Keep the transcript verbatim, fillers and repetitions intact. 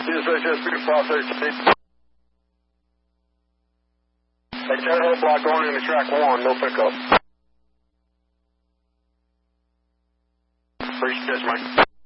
This is H S B five thirteen. Hey, Terre block going into track one, no pickup. Appreciate this, Mike.